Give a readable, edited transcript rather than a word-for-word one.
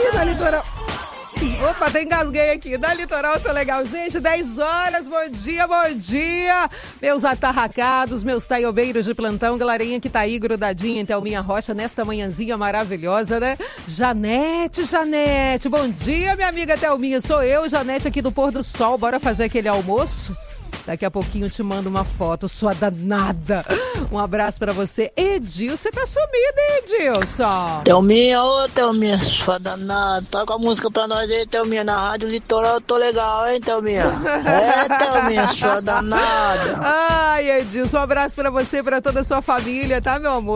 E na Litoral... Opa, até engasguei aqui. Na Litoral, tô legal. Gente, 10 horas, bom dia, bom dia. Meus atarracados, meus taiobeiros de plantão, galerinha que tá aí grudadinha em Thelminha Rocha nesta manhãzinha maravilhosa, né? Janete, bom dia, minha amiga Thelminha. Sou eu, Janete, aqui do Pôr do Sol. Bora fazer aquele almoço? Daqui a pouquinho eu te mando uma foto, sua danada. Um abraço pra você. Edilson, você tá sumida, Edilson. Thelminha, ô Thelminha, sua danada. Toca a música pra nós aí, Thelminha. Na Rádio Litoral eu tô legal, hein, Thelminha? É, Thelminha, sua danada. Ai, Edilson, um abraço pra você e pra toda a sua família, tá, meu amor?